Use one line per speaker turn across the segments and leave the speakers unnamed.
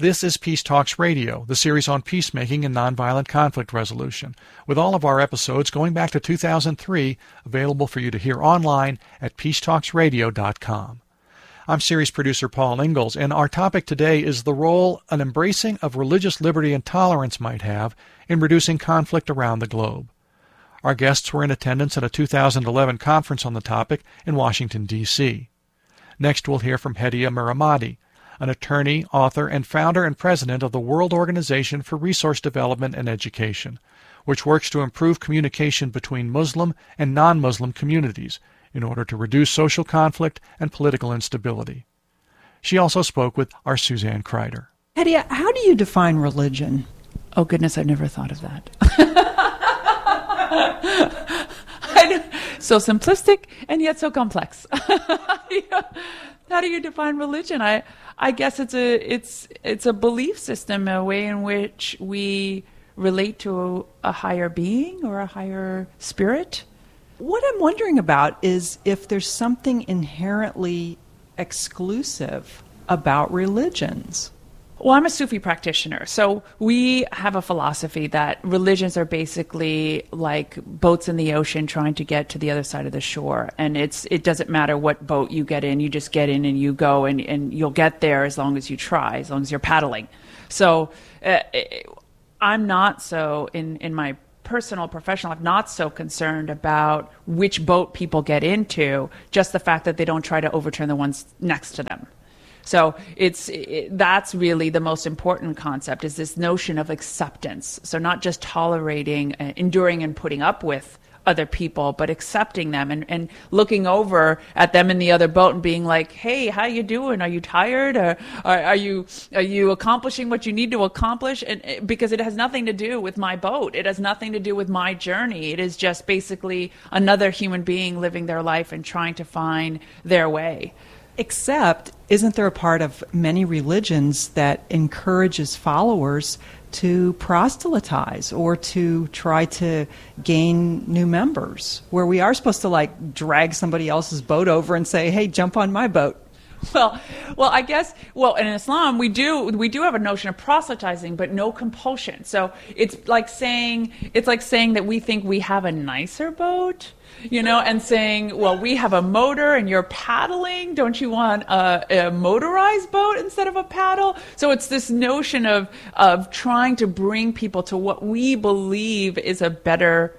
This is Peace Talks Radio, the series on peacemaking and nonviolent conflict resolution, with all of our episodes going back to 2003, available for you to hear online at peacetalksradio.com. I'm series producer Paul Ingalls, and our topic today is the role an embracing of religious liberty and tolerance might have in reducing conflict around the globe. Our guests were in attendance at a 2011 conference on the topic in Washington, D.C. Next, we'll hear from Hediye Miramati, an attorney, author, and founder and president of the World Organization for Resource Development and Education, which works to improve communication between Muslim and non-Muslim communities in order to reduce social conflict and political instability. She also spoke with our Suzanne Kreider.
Hediye, how do you define religion?
Oh, goodness, I've never thought of that. So simplistic and yet so complex. How do you define religion? I guess it's a belief system, a way in which we relate to a higher being or a higher spirit.
What I'm wondering about is if there's something inherently exclusive about religions.
Well, I'm a Sufi practitioner, so we have a philosophy that religions are basically like boats in the ocean trying to get to the other side of the shore. And it doesn't matter what boat you get in, you just get in and you go, and you'll get there as long as you try, as long as you're paddling. So I'm not so, in my personal, professional, I'm not so concerned about which boat people get into, just the fact that they don't try to overturn the ones next to them. So that's really the most important concept, is this notion of acceptance. So not just tolerating, enduring and putting up with other people, but accepting them and looking over at them in the other boat and being like, hey, how you doing? Are you tired? Or are you accomplishing what you need to accomplish? And because it has nothing to do with my boat. It has nothing to do with my journey. It is just basically another human being living their life and trying to find their way.
Except, isn't there a part of many religions that encourages followers to proselytize or to try to gain new members, where we are supposed to drag somebody else's boat over and say, hey, jump on my boat?
Well, I guess, in Islam, we do have a notion of proselytizing, but no compulsion. So it's like saying that we think we have a nicer boat, and saying, well, we have a motor and you're paddling. Don't you want a motorized boat instead of a paddle? So it's this notion of trying to bring people to what we believe is a better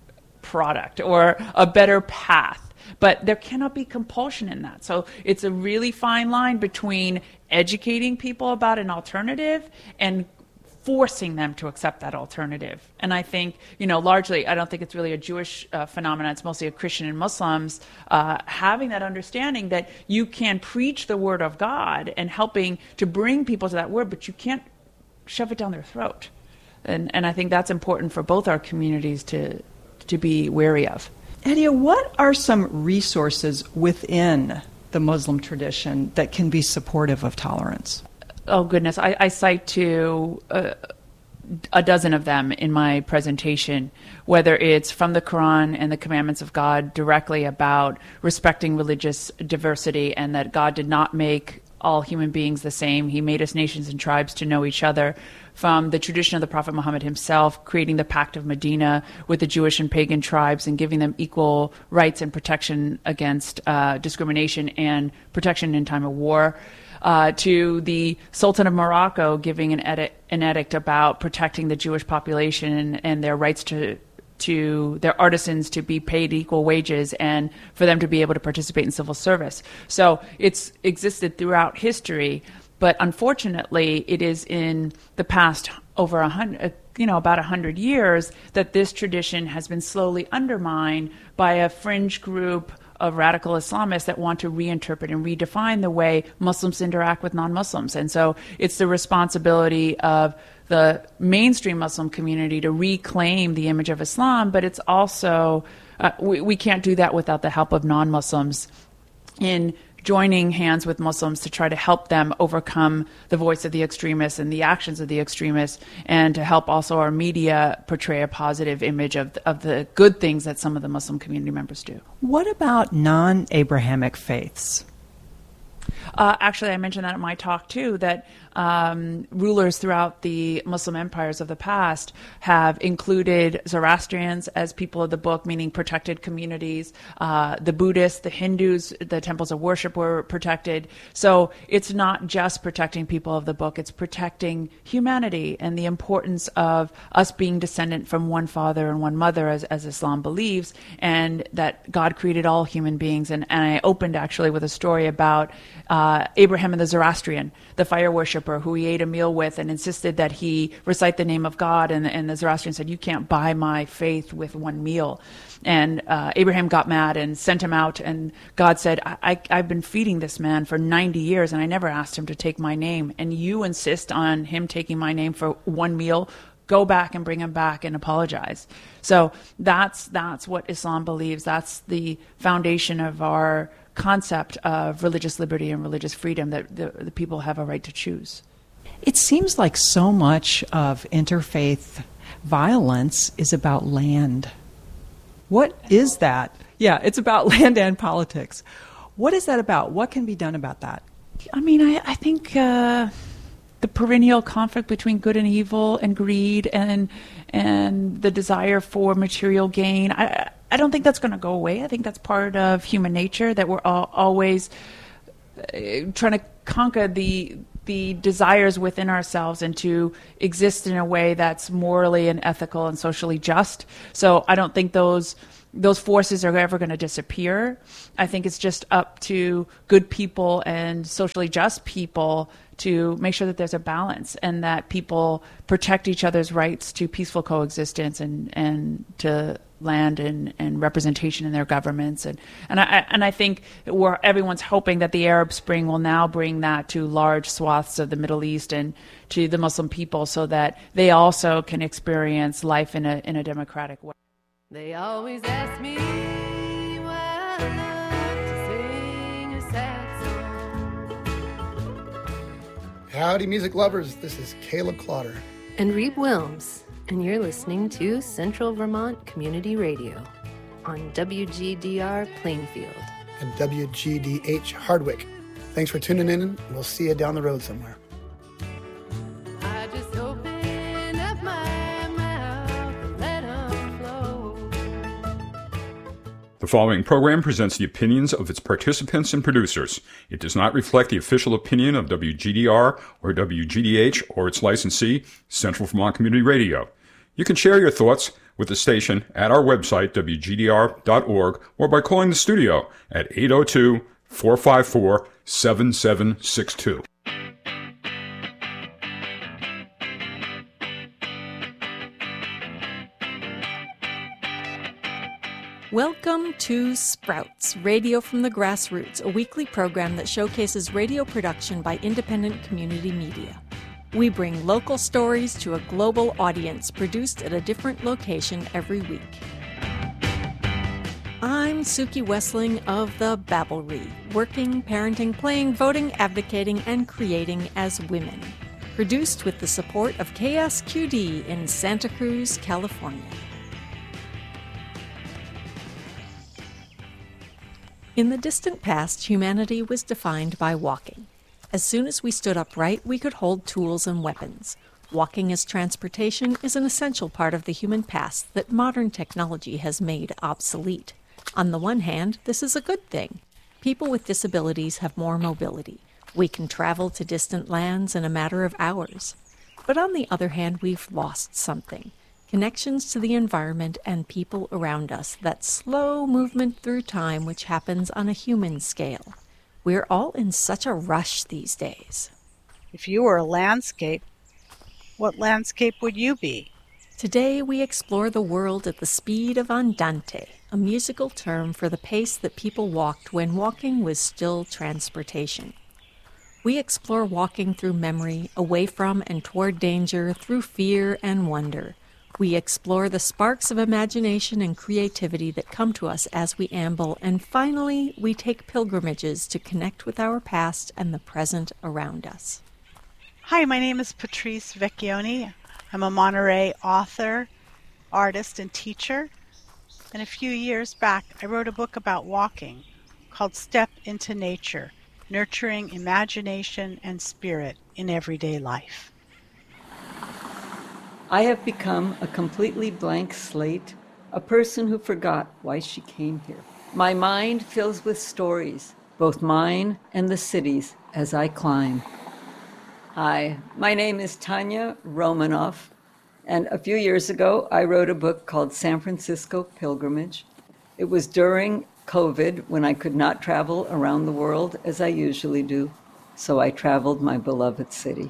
product or a better path. But there cannot be compulsion in that. So it's a really fine line between educating people about an alternative and forcing them to accept that alternative. And I think, largely, I don't think it's really a Jewish phenomenon. It's mostly a Christian and Muslims having that understanding that you can preach the word of God and helping to bring people to that word, but you can't shove it down their throat. And I think that's important for both our communities to be wary of.
Hediye, what are some resources within the Muslim tradition that can be supportive of tolerance?
Oh, goodness. I cite to a dozen of them in my presentation, whether it's from the Quran and the commandments of God directly about respecting religious diversity and that God did not make all human beings the same. He made us nations and tribes to know each other. From the tradition of the Prophet Muhammad himself, creating the Pact of Medina with the Jewish and pagan tribes and giving them equal rights and protection against discrimination and protection in time of war. To the Sultan of Morocco giving an edict about protecting the Jewish population and their rights to their artisans to be paid equal wages and for them to be able to participate in civil service. So it's existed throughout history, but unfortunately it is in the past over about 100 years that this tradition has been slowly undermined by a fringe group of radical Islamists that want to reinterpret and redefine the way Muslims interact with non-Muslims. And so it's the responsibility of the mainstream Muslim community to reclaim the image of Islam, but it's also, we can't do that without the help of non-Muslims in joining hands with Muslims to try to help them overcome the voice of the extremists and the actions of the extremists, and to help also our media portray a positive image of the good things that some of the Muslim community members do.
What about non-Abrahamic faiths?
Actually, I mentioned that in my talk too, that rulers throughout the Muslim empires of the past have included Zoroastrians as people of the book, meaning protected communities. The Buddhists, the Hindus, the temples of worship were protected. So it's not just protecting people of the book, it's protecting humanity and the importance of us being descendant from one father and one mother, as Islam believes, and that God created all human beings. And I opened actually with a story about Abraham and the Zoroastrian, the fire worshiper who he ate a meal with and insisted that he recite the name of God. And the Zoroastrian said, "You can't buy my faith with one meal." And Abraham got mad and sent him out. And God said, I've been feeding this man for 90 years and I never asked him to take my name. And you insist on him taking my name for one meal? Go back and bring him back and apologize. So that's what Islam believes. That's the foundation of our concept of religious liberty and religious freedom, that the people have a right to choose.
It seems like so much of interfaith violence is about land. What is that? Yeah, it's about land and politics. What is that about? What can be done about that?
I mean, I think the perennial conflict between good and evil and greed and the desire for material gain, I don't think that's going to go away. I think that's part of human nature, that we're always trying to conquer the desires within ourselves and to exist in a way that's morally and ethical and socially just. So I don't think those forces are ever going to disappear. I think it's just up to good people and socially just people to make sure that there's a balance and that people protect each other's rights to peaceful coexistence and to land and representation in their governments. And I think everyone's hoping that the Arab Spring will now bring that to large swaths of the Middle East and to the Muslim people so that they also can experience life in a democratic way.
They always ask me why I love to sing a sad song.
Howdy, music lovers. This is Caleb Clotter.
And Reeb Wilms. And you're listening to Central Vermont Community Radio on WGDR Plainfield
and WGDH Hardwick. Thanks for tuning in, and we'll see you down the road somewhere.
I just open up my mouth and let 'em flow.
The following program presents the opinions of its participants and producers. It does not reflect the official opinion of WGDR or WGDH or its licensee, Central Vermont Community Radio. You can share your thoughts with the station at our website, wgdr.org, or by calling the studio at 802-454-7762.
Welcome to Sprouts, Radio from the Grassroots, a weekly program that showcases radio production by independent community media. We bring local stories to a global audience, produced at a different location every week. I'm Suki Wessling of the Babblery, working, parenting, playing, voting, advocating, and creating as women. Produced with the support of KSQD in Santa Cruz, California. In the distant past, humanity was defined by walking. As soon as we stood upright, we could hold tools and weapons. Walking as transportation is an essential part of the human past that modern technology has made obsolete. On the one hand, this is a good thing. People with disabilities have more mobility. We can travel to distant lands in a matter of hours. But on the other hand, we've lost something. Connections to the environment and people around us, that slow movement through time which happens on a human scale. We're all in such a rush these days.
If you were a landscape, what landscape would you be?
Today we explore the world at the speed of andante, a musical term for the pace that people walked when walking was still transportation. We explore walking through memory, away from and toward danger, through fear and wonder. We explore the sparks of imagination and creativity that come to us as we amble, and finally, we take pilgrimages to connect with our past and the present around us.
Hi, my name is Patrice Vecchioni. I'm a Monterey author, artist, and teacher. And a few years back, I wrote a book about walking called Step into Nature. nurturing imagination and spirit in everyday life.
I have become a completely blank slate, a person who forgot why she came here. My mind fills with stories, both mine and the city's, as I climb. Hi, my name is Tanya Romanoff, and a few years ago I wrote a book called San Francisco Pilgrimage. It was during COVID when I could not travel around the world as I usually do, so I traveled my beloved city.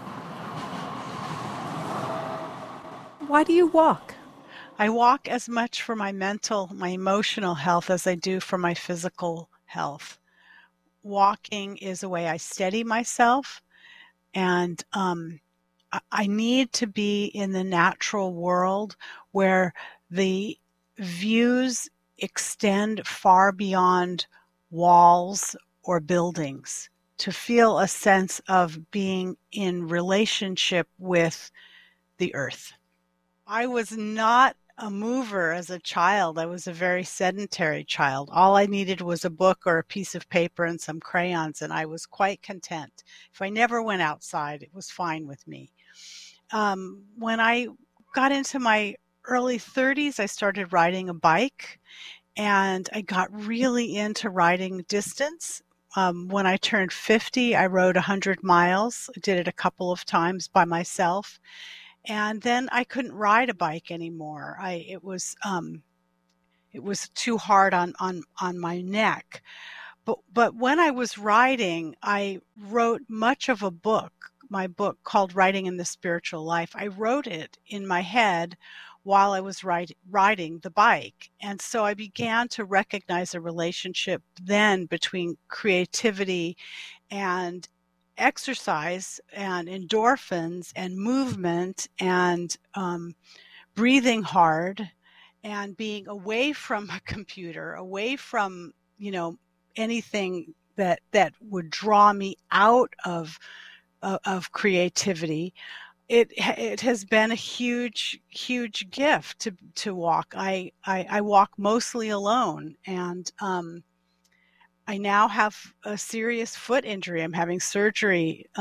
Why do you walk?
I walk as much for my mental, my emotional health as I do for my physical health. Walking is a way I steady myself, and I need to be in the natural world where the views extend far beyond walls or buildings, to feel a sense of being in relationship with the earth. I was not a mover as a child. I was a very sedentary child. All I needed was a book or a piece of paper and some crayons, and I was quite content. If I never went outside, it was fine with me. When I got into my early 30s, I started riding a bike, and I got really into riding distance. When I turned 50, I rode 100 miles. I did it a couple of times by myself. And then I couldn't ride a bike anymore. It was too hard on my neck. But when I was riding, I wrote much of a book, my book called Writing in the Spiritual Life. I wrote it in my head while I was riding the bike. And so I began to recognize a relationship then between creativity and exercise and endorphins and movement and breathing hard and being away from a computer, away from, anything that would draw me out of creativity. It has been a huge gift to walk. I walk mostly alone, and I now have a serious foot injury. I'm having surgery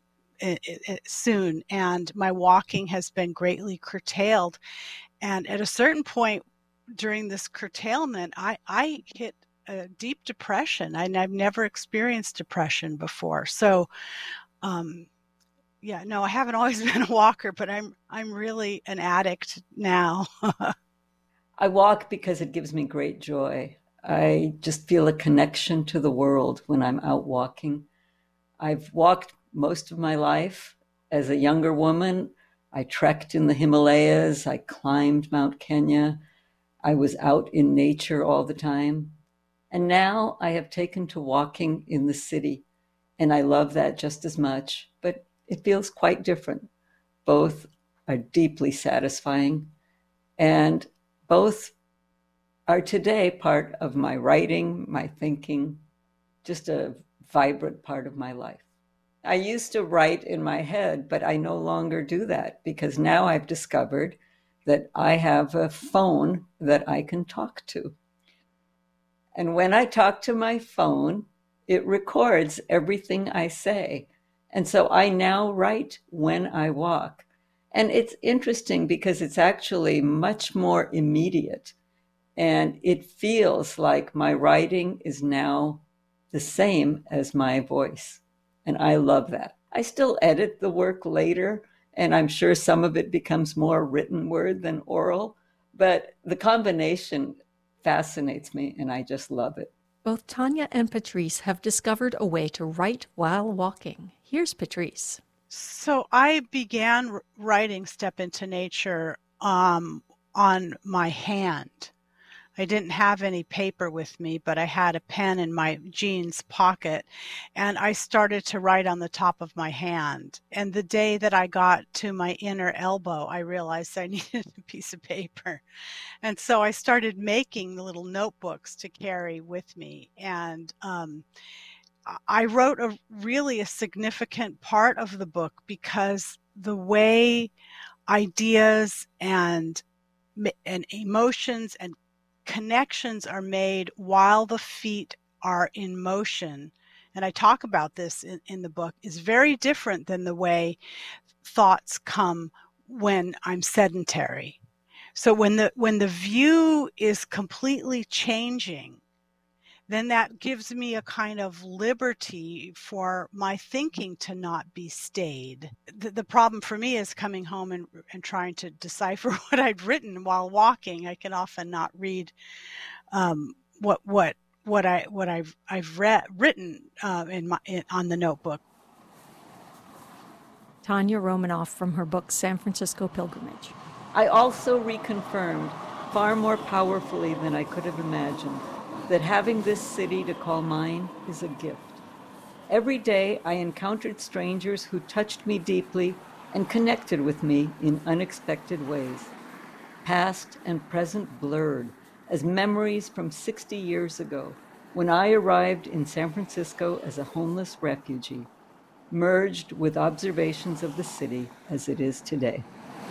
soon, and my walking has been greatly curtailed. And at a certain point during this curtailment, I hit a deep depression, and I've never experienced depression before. So, I haven't always been a walker, but I'm really an addict now.
I walk because it gives me great joy. I just feel a connection to the world when I'm out walking. I've walked most of my life. As a younger woman, I trekked in the Himalayas. I climbed Mount Kenya. I was out in nature all the time. And now I have taken to walking in the city. And I love that just as much, but it feels quite different. Both are deeply satisfying, and both are today part of my writing, my thinking, just a vibrant part of my life. I used to write in my head, but I no longer do that because now I've discovered that I have a phone that I can talk to. And when I talk to my phone, it records everything I say. And so I now write when I walk. And it's interesting because it's actually much more immediate. And it feels like my writing is now the same as my voice. And I love that. I still edit the work later, and I'm sure some of it becomes more written word than oral. But the combination fascinates me, and I just love it.
Both Tanya and Patrice have discovered a way to write while walking. Here's Patrice.
So I began writing Step into Nature on my hand. I didn't have any paper with me, but I had a pen in my jeans pocket, and I started to write on the top of my hand. And the day that I got to my inner elbow, I realized I needed a piece of paper. And so I started making the little notebooks to carry with me. And I wrote a really significant part of the book because the way ideas and emotions and connections are made while the feet are in motion and I talk about this in the book, is very different than the way thoughts come when I'm sedentary. So when the view is completely changing, then that gives me a kind of liberty for my thinking to not be stayed. The problem for me is coming home and trying to decipher what I'd written while walking. I can often not read what I've written on the notebook.
Tanya Romanoff from her book San Francisco Pilgrimage.
I also reconfirmed, far more powerfully than I could have imagined, that having this city to call mine is a gift. Every day I encountered strangers who touched me deeply and connected with me in unexpected ways. Past and present blurred as memories from 60 years ago, when I arrived in San Francisco as a homeless refugee, merged with observations of the city as it is today.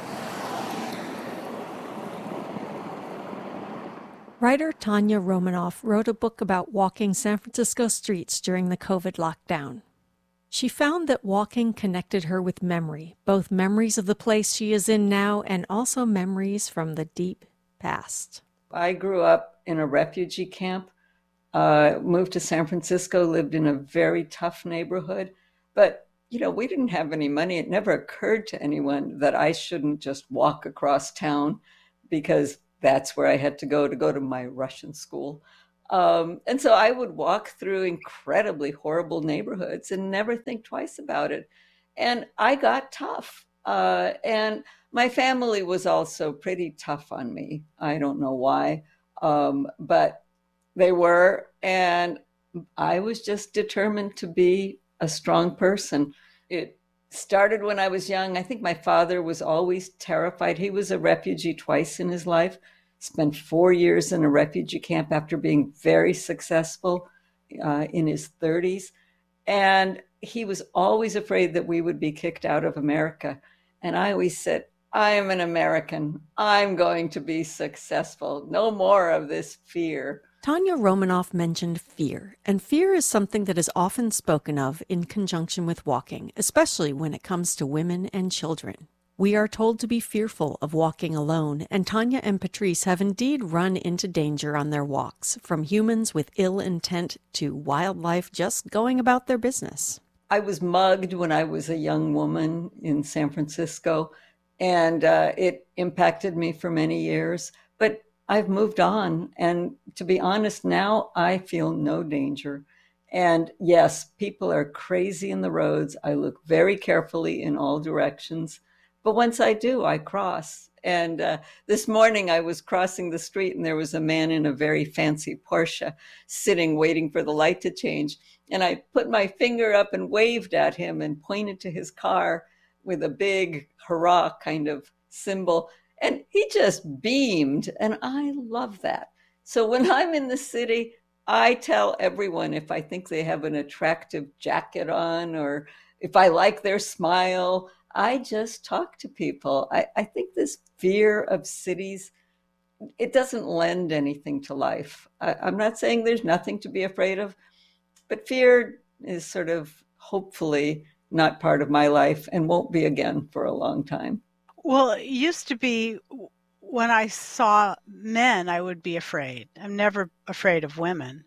Writer Tanya Romanoff wrote a book about walking San Francisco streets during the COVID lockdown. She found that walking connected her with memory, both memories of the place she is in now and also memories from the deep past.
I grew up in a refugee camp, moved to San Francisco, lived in a very tough neighborhood. But, we didn't have any money. It never occurred to anyone that I shouldn't just walk across town because that's where I had to go to my Russian school. And so I would walk through incredibly horrible neighborhoods and never think twice about it. And I got tough. And my family was also pretty tough on me. I don't know why, but they were. And I was just determined to be a strong person. It started when I was young. I think my father was always terrified. He was a refugee twice in his life, spent 4 years in a refugee camp after being very successful in his 30s. And he was always afraid that we would be kicked out of America. And I always said, I am an American. I'm going to be successful. No more of this fear.
Tanya Romanoff mentioned fear, and fear is something that is often spoken of in conjunction with walking, especially when it comes to women and children. We are told to be fearful of walking alone, and Tanya and Patrice have indeed run into danger on their walks, from humans with ill intent to wildlife just going about their business.
I was mugged when I was a young woman in San Francisco, and it impacted me for many years. But I've moved on, and to be honest, now I feel no danger. And yes, people are crazy in the roads. I look very carefully in all directions. But once I do, I cross. And this morning I was crossing the street and there was a man in a very fancy Porsche sitting waiting for the light to change. And I put my finger up and waved at him and pointed to his car with a big hurrah kind of symbol. And he just beamed. And I love that. So when I'm in the city, I tell everyone if I think they have an attractive jacket on or if I like their smile, I just talk to people. I think this fear of cities, it doesn't lend anything to life. I'm not saying there's nothing to be afraid of, but fear is sort of hopefully not part of my life and won't be again for a long time.
Well, it used to be when I saw men, I would be afraid. I'm never afraid of women.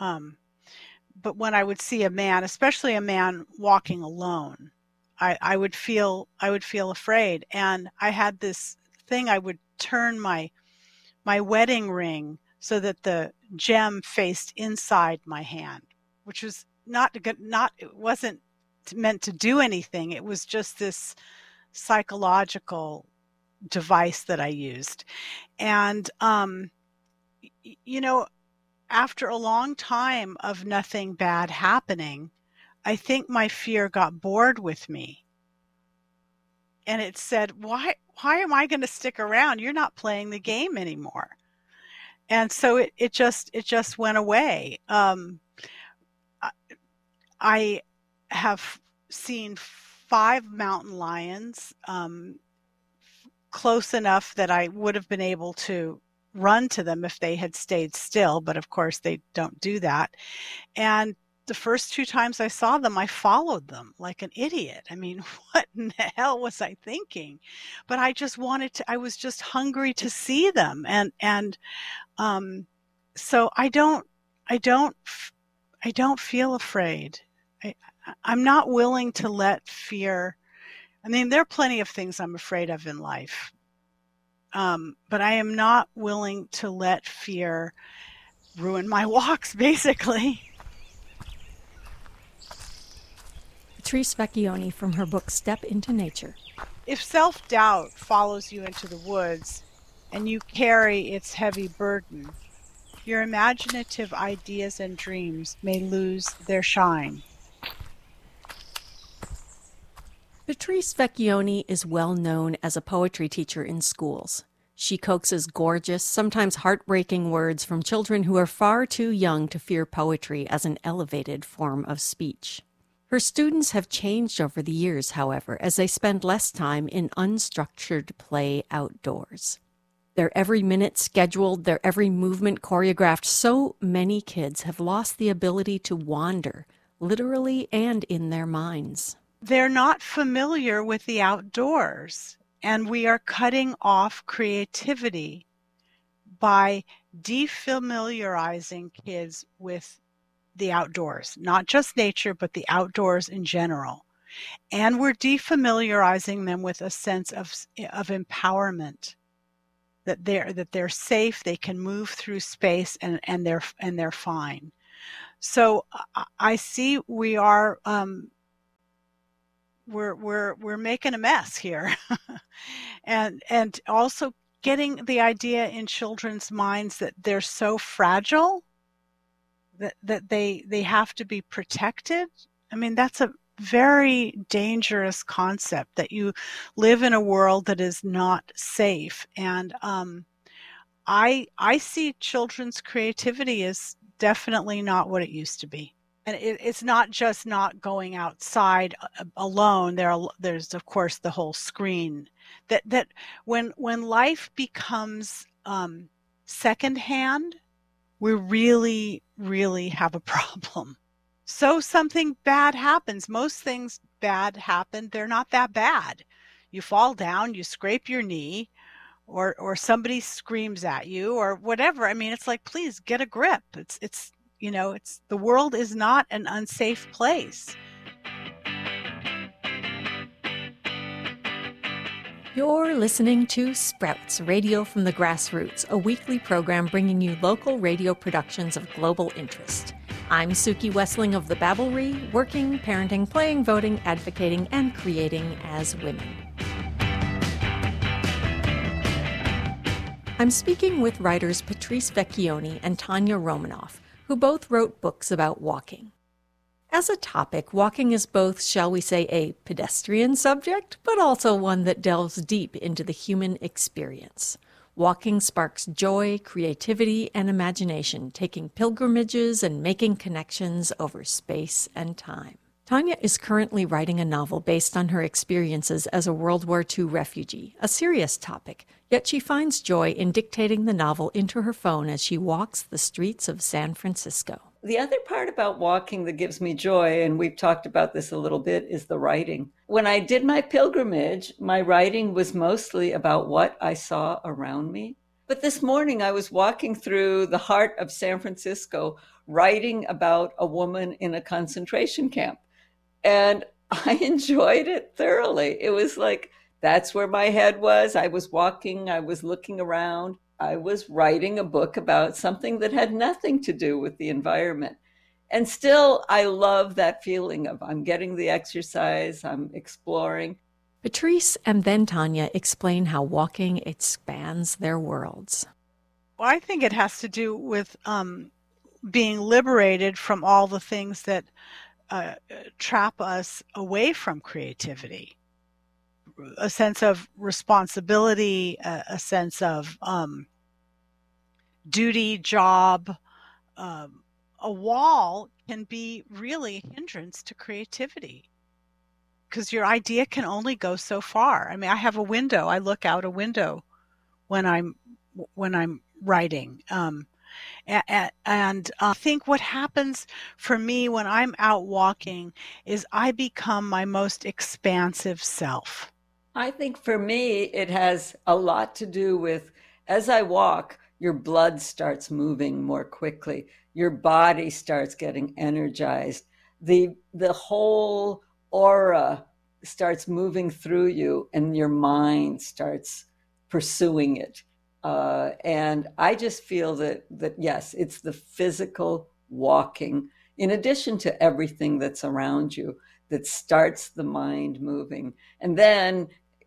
But when I would see a man, especially a man walking alone, I would feel afraid. And I had this thing, I would turn my wedding ring so that the gem faced inside my hand, which was it wasn't meant to do anything. It was just this psychological device that I used. And, after a long time of nothing bad happening, I think my fear got bored with me. And it said, why am I going to stick around? You're not playing the game anymore. And so it just went away. I have seen 5 mountain lions, close enough that I would have been able to run to them if they had stayed still, but of course they don't do that. And the first 2 times I saw them, I followed them like an idiot. I mean, what in the hell was I thinking? But I just I was just hungry to see them. So I don't feel afraid. I'm not willing to let fear, I mean, there are plenty of things I'm afraid of in life. But I am not willing to let fear ruin my walks, basically.
Patrice Vecchione from her book Step into Nature.
If self-doubt follows you into the woods and you carry its heavy burden, your imaginative ideas and dreams may lose their shine.
Patrice Vecchione is well known as a poetry teacher in schools. She coaxes gorgeous, sometimes heartbreaking words from children who are far too young to fear poetry as an elevated form of speech. Her students have changed over the years, however, as they spend less time in unstructured play outdoors. Their every minute scheduled, their every movement choreographed. So many kids have lost the ability to wander, literally and in their minds.
They're not familiar with the outdoors, and we are cutting off creativity by defamiliarizing kids with the outdoors, not just nature, but the outdoors in general. And we're defamiliarizing them with a sense of empowerment, that they're safe, they can move through space, and they're fine. So I see we are we're making a mess here, and also getting the idea in children's minds that they're so fragile that they have to be protected. I mean, that's a very dangerous concept, that you live in a world that is not safe. And I see children's creativity as definitely not what it used to be. And it's not just not going outside alone. There's of course the whole screen. That when life becomes secondhand, we really, really have a problem. So something bad happens. Most things bad happen. They're not that bad. You fall down, you scrape your knee, or somebody screams at you, or whatever. I mean, it's like, please get a grip. It's the world is not an unsafe place.
You're listening to Sprouts, Radio from the Grassroots, a weekly program bringing you local radio productions of global interest. I'm Suki Wessling of the Babblery, working, parenting, playing, voting, advocating, and creating as women. I'm speaking with writers Patrice Vecchione and Tanya Romanoff, who both wrote books about walking. As a topic, walking is both, shall we say, a pedestrian subject, but also one that delves deep into the human experience. Walking sparks joy, creativity, and imagination, taking pilgrimages and making connections over space and time. Tanya is currently writing a novel based on her experiences as a World War II refugee, a serious topic, yet she finds joy in dictating the novel into her phone as she walks the streets of San Francisco.
The other part about walking that gives me joy, and we've talked about this a little bit, is the writing. When I did my pilgrimage, my writing was mostly about what I saw around me. But this morning I was walking through the heart of San Francisco, writing about a woman in a concentration camp. And I enjoyed it thoroughly. It was like, that's where my head was. I was walking, I was looking around. I was writing a book about something that had nothing to do with the environment. And still, I love that feeling of I'm getting the exercise, I'm exploring.
Patrice and then Tanya explain how walking expands their worlds.
Well, I think it has to do with being liberated from all the things that trap us away from creativity. A sense of responsibility, a sense of duty, job. A wall can be really a hindrance to creativity because your idea can only go so far. I mean, I have a window. I look out a window when I'm writing. And I think what happens for me when I'm out walking is I become my most expansive self.
I think for me, it has a lot to do with, as I walk, your blood starts moving more quickly. Your body starts getting energized. The whole aura starts moving through you, and your mind starts pursuing it. And I just feel that yes, it's the physical walking, in addition to everything that's around you, that starts the mind moving. And then,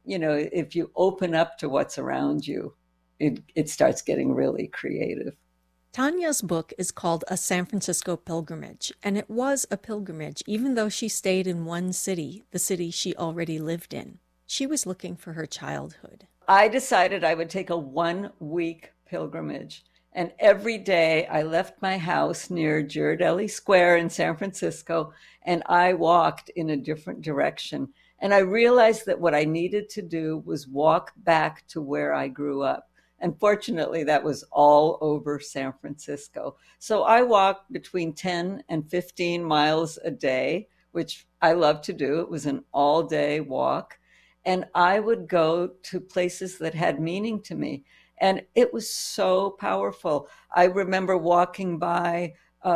if you open up to what's around you, it starts getting really creative.
Tanya's book is called A San Francisco Pilgrimage, and it was a pilgrimage even though she stayed in one city, the city she already lived in. She was looking for her childhood.
I decided I would take a 1-week pilgrimage. And every day I left my house near Ghirardelli Square in San Francisco, and I walked in a different direction. And I realized that what I needed to do was walk back to where I grew up. And fortunately, that was all over San Francisco. So I walked between 10 and 15 miles a day, which I love to do. It was an all-day walk. And I would go to places that had meaning to me. And it was so powerful. I remember walking by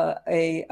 a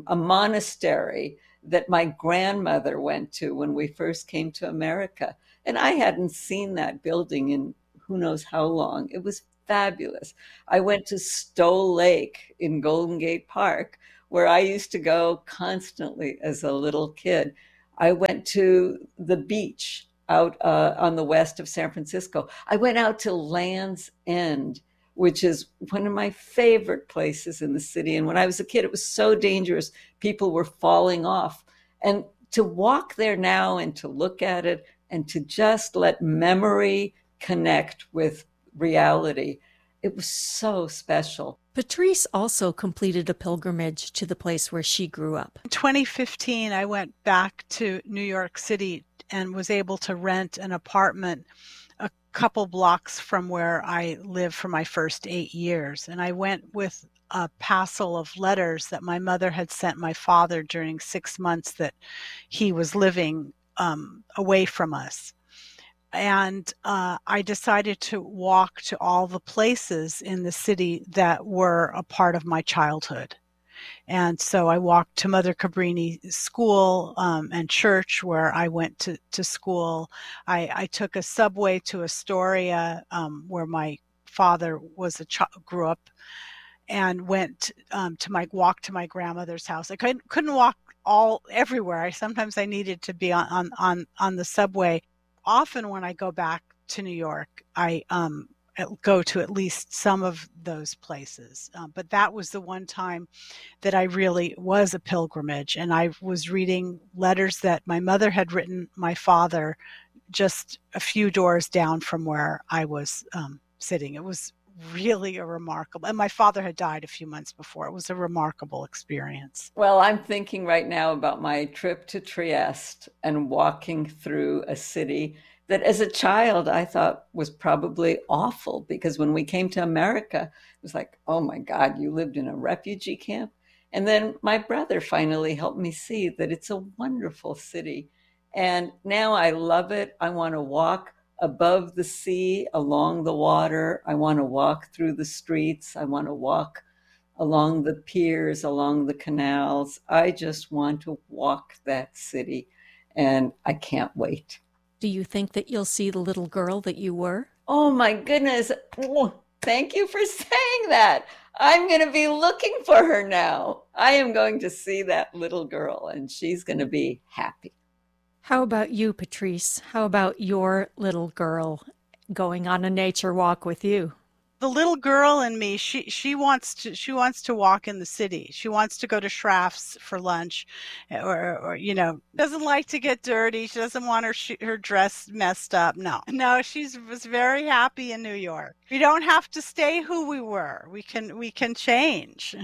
monastery that my grandmother went to when we first came to America. And I hadn't seen that building in who knows how long. It was fabulous. I went to Stowe Lake in Golden Gate Park, where I used to go constantly as a little kid. I went to the beach out on the west of San Francisco. I went out to Land's End, which is one of my favorite places in the city. And when I was a kid, it was so dangerous. People were falling off. And to walk there now and to look at it and to just let memory connect with reality, it was so special.
Patrice also completed a pilgrimage to the place where she grew up.
In 2015, I went back to New York City and was able to rent an apartment a couple blocks from where I lived for my first 8 years. And I went with a parcel of letters that my mother had sent my father during 6 months that he was living away from us. And I decided to walk to all the places in the city that were a part of my childhood. And so I walked to Mother Cabrini School and church where I went to school. I took a subway to Astoria where my father was grew up, and went to walk to my grandmother's house. I couldn't walk everywhere. Sometimes I needed to be on the subway. Often when I go back to New York, I go to at least some of those places. But that was the one time that I really was a pilgrimage. And I was reading letters that my mother had written my father just a few doors down from where I was sitting. It was really a remarkable, and my father had died a few months before. It was a remarkable experience.
Well, I'm thinking right now about my trip to Trieste and walking through a city that as a child I thought was probably awful, because when we came to America, it was like, oh my God, you lived in a refugee camp. And then my brother finally helped me see that it's a wonderful city. And now I love it. I want to walk above the sea, along the water. I want to walk through the streets. I want to walk along the piers, along the canals. I just want to walk that city, and I can't wait.
Do you think that you'll see the little girl that you were?
Oh my goodness. Oh, thank you for saying that. I'm going to be looking for her now. I am going to see that little girl, and she's going to be happy.
How about you, Patrice? How about your little girl going on a nature walk with you?
The little girl in me, she wants to walk in the city. She wants to go to Schrafft's for lunch, or doesn't like to get dirty. She doesn't want her dress messed up. No, she was very happy in New York. We don't have to stay who we were. We can change.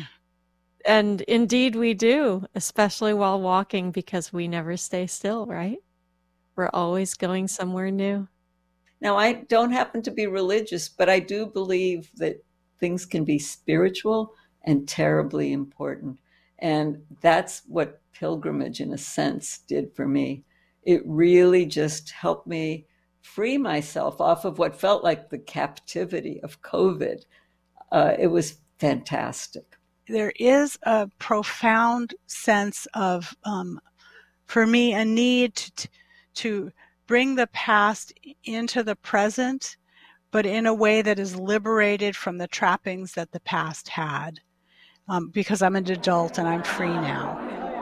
And indeed we do, especially while walking, because we never stay still, right? We're always going somewhere new.
Now, I don't happen to be religious, but I do believe that things can be spiritual and terribly important. And that's what pilgrimage, in a sense, did for me. It really just helped me free myself off of what felt like the captivity of COVID. It was fantastic.
There is a profound sense of, for me, a need to bring the past into the present, but in a way that is liberated from the trappings that the past had. Because I'm an adult and I'm free now.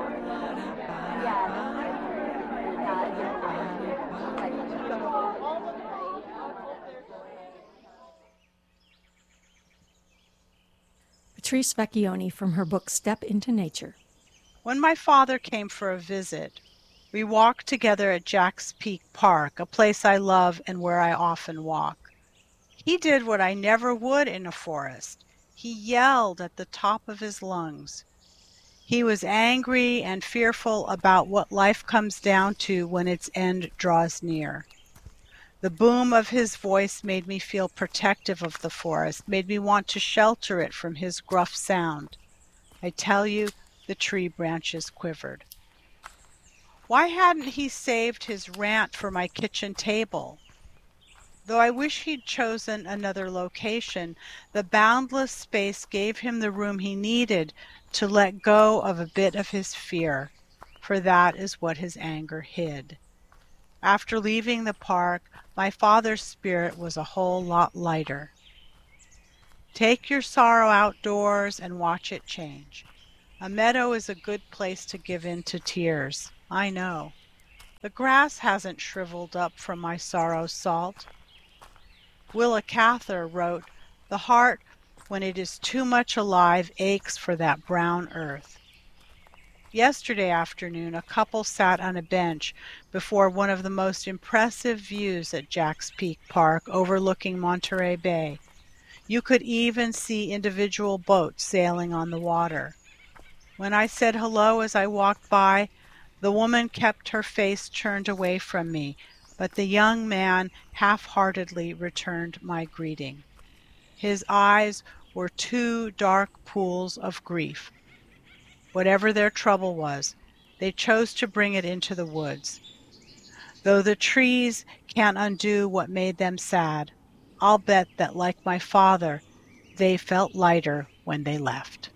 Patrice Vecchione from her book Step into Nature.
When my father came for a visit, we walked together at Jack's Peak Park, a place I love and where I often walk. He did what I never would in a forest. He yelled at the top of his lungs. He was angry and fearful about what life comes down to when its end draws near. The boom of his voice made me feel protective of the forest, made me want to shelter it from his gruff sound. I tell you, the tree branches quivered. Why hadn't he saved his rant for my kitchen table? Though I wish he'd chosen another location, the boundless space gave him the room he needed to let go of a bit of his fear, for that is what his anger hid. After leaving the park, my father's spirit was a whole lot lighter. Take your sorrow outdoors and watch it change. A meadow is a good place to give in to tears, I know. The grass hasn't shriveled up from my sorrow's salt. Willa Cather wrote, "The heart, when it is too much alive, aches for that brown earth." Yesterday afternoon, a couple sat on a bench before one of the most impressive views at Jack's Peak Park overlooking Monterey Bay. You could even see individual boats sailing on the water. When I said hello as I walked by, the woman kept her face turned away from me, but the young man half-heartedly returned my greeting. His eyes were two dark pools of grief. Whatever their trouble was, they chose to bring it into the woods. Though the trees can't undo what made them sad, I'll bet that, like my father, they felt lighter when they left.